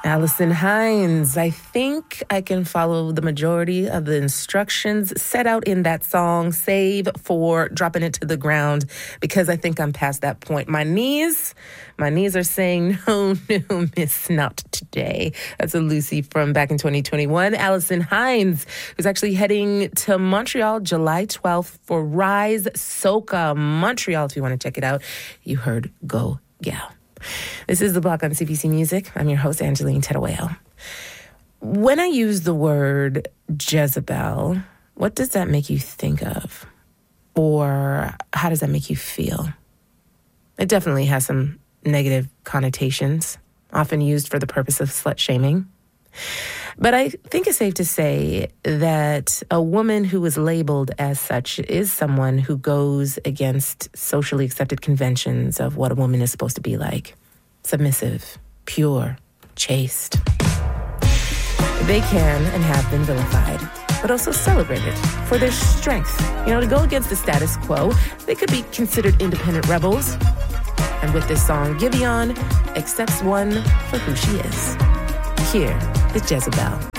Allison Hines. I think I can follow the majority of the instructions set out in that song, save for dropping it to the ground, because I think I'm past that point. My knees are saying, no, miss, not today. That's a Lucy from back in 2021. Allison Hines, who's actually heading to Montreal July 12th for Rise Soca Montreal. If you want to check it out, you heard Go Gal. This is The Block on CBC Music. I'm your host, Angeline Teruel. When I use the word Jezebel, what does that make you think of? Or how does that make you feel? It definitely has some negative connotations, often used for the purpose of slut-shaming. But I think it's safe to say that a woman who is labeled as such is someone who goes against socially accepted conventions of what a woman is supposed to be like. Submissive, pure, chaste. They can and have been vilified, but also celebrated for their strength. To go against the status quo, they could be considered independent rebels. And with this song, Giveon accepts one for who she is. Here is Jezebel.